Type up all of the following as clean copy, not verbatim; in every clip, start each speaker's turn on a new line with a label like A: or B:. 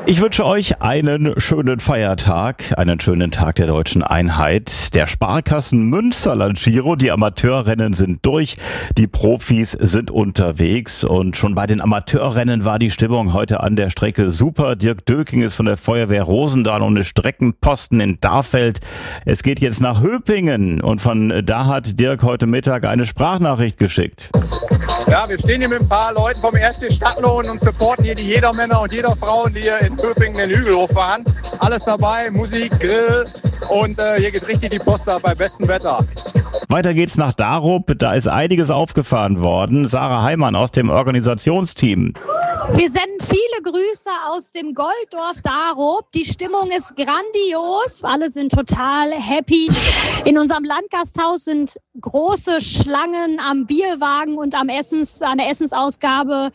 A: Ich wünsche euch einen schönen Feiertag, einen schönen Tag der deutschen Einheit. Der Sparkassen Münsterland Giro, die Amateurrennen sind durch, die Profis sind unterwegs und schon bei den Amateurrennen war die Stimmung heute an der Strecke super. Dirk Döking ist von der Feuerwehr Rosendahl und ist Streckenposten in Darfeld. Es geht jetzt nach Höpingen und von da hat Dirk heute Mittag eine Sprachnachricht geschickt.
B: Ja, wir stehen hier mit ein paar Leuten vom 1. Stadtlohn und supporten hier die Jedermänner und Jederfrauen, die hier in Höpingen den Hügel hochfahren. Alles dabei, Musik, Grill und hier geht richtig die Post ab bei bestem Wetter.
A: Weiter geht's nach Darup, da ist einiges aufgefahren worden. Sarah Heimann aus dem Organisationsteam.
C: Wir senden viele Grüße aus dem Golddorf Darup. Die Stimmung ist grandios. Alle sind total happy. In unserem Landgasthaus sind große Schlangen am Bierwagen und an der Essensausgabe.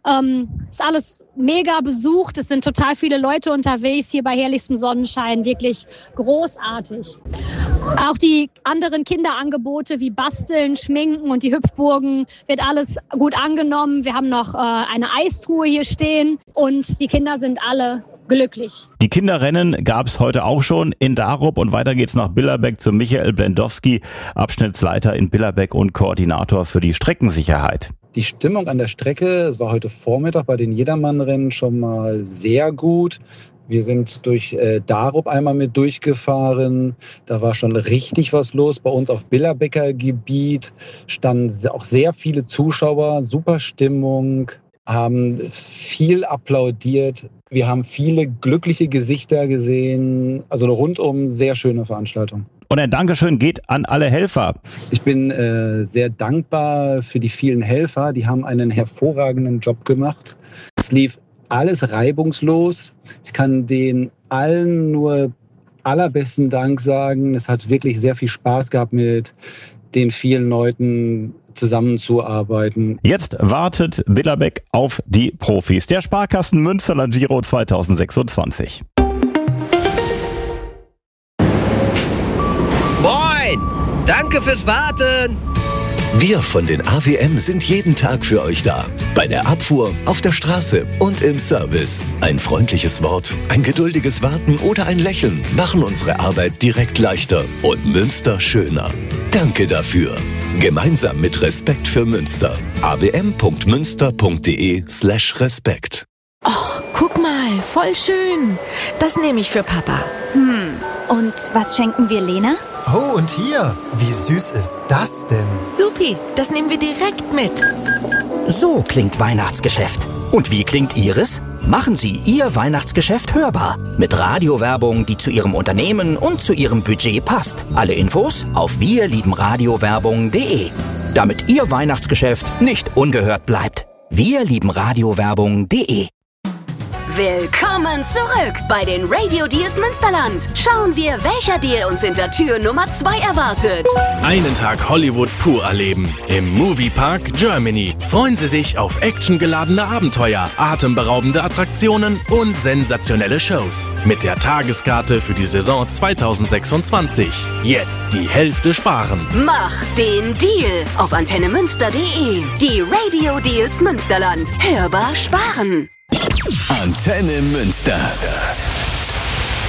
C: Ist alles mega besucht. Es sind total viele Leute unterwegs hier bei herrlichstem Sonnenschein. Wirklich großartig. Auch die anderen Kinderangebote wie Basteln, Schminken und die Hüpfburgen wird alles gut angenommen. Wir haben noch eine Eistruhe hier stehen und die Kinder sind alle glücklich.
A: Die Kinderrennen gab es heute auch schon in Darup und weiter geht's nach Billerbeck zu Michael Blendowski, Abschnittsleiter in Billerbeck und Koordinator für die Streckensicherheit.
D: Die Stimmung an der Strecke, es war heute Vormittag bei den Jedermannrennen schon mal sehr gut. Wir sind durch Darup einmal mit durchgefahren. Da war schon richtig was los. Bei uns auf Billerbecker Gebiet standen auch sehr viele Zuschauer, super Stimmung, haben viel applaudiert. Wir haben viele glückliche Gesichter gesehen. Also eine rundum sehr schöne Veranstaltung.
A: Und ein Dankeschön geht an alle Helfer.
D: Ich bin sehr dankbar für die vielen Helfer. Die haben einen hervorragenden Job gemacht. Es lief alles reibungslos. Ich kann den allen nur allerbesten Dank sagen. Es hat wirklich sehr viel Spaß gehabt, mit den vielen Leuten zusammenzuarbeiten.
A: Jetzt wartet Billerbeck auf die Profis. Der Sparkassen Münsterland Giro 2026.
E: Moin! Danke fürs Warten!
F: Wir von den AWM sind jeden Tag für euch da. Bei der Abfuhr, auf der Straße und im Service. Ein freundliches Wort, ein geduldiges Warten oder ein Lächeln machen unsere Arbeit direkt leichter und Münster schöner. Danke dafür. Gemeinsam mit Respekt für Münster. awm.münster.de/Respekt.
G: Oh, guck mal, voll schön. Das nehme ich für Papa.
H: Und was schenken wir Lena?
I: Oh, und hier, wie süß ist das denn?
G: Supi, das nehmen wir direkt mit.
J: So klingt Weihnachtsgeschäft. Und wie klingt Ihres? Machen Sie Ihr Weihnachtsgeschäft hörbar. Mit Radiowerbung, die zu Ihrem Unternehmen und zu Ihrem Budget passt. Alle Infos auf wirliebenradiowerbung.de. Damit Ihr Weihnachtsgeschäft nicht ungehört bleibt. wirliebenradiowerbung.de.
K: Willkommen zurück bei den Radio Deals Münsterland. Schauen wir, welcher Deal uns hinter Tür Nummer 2 erwartet.
L: Einen Tag Hollywood pur erleben. Im Moviepark Germany. Freuen Sie sich auf actiongeladene Abenteuer, atemberaubende Attraktionen und sensationelle Shows. Mit der Tageskarte für die Saison 2026. Jetzt die Hälfte sparen.
K: Mach den Deal auf antennemünster.de. Die Radio Deals Münsterland. Hörbar sparen.
F: Antenne Münster.